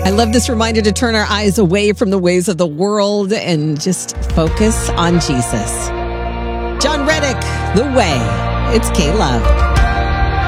I love this reminder to turn our eyes away from the ways of the world and just focus on Jesus. John Reddick, The Way. It's K-Love.